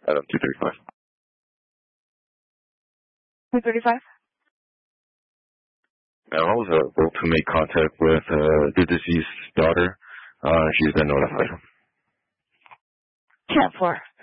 Adam 235. 235? I was able to make contact with the deceased's daughter. She's been notified. 10-4.